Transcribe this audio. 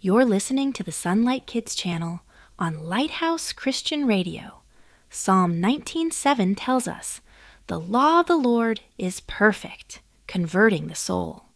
You're listening to the Sunlight Kids channel on Lighthouse Christian Radio. Psalm 19:7 tells us, "The law of the Lord is perfect, converting the soul."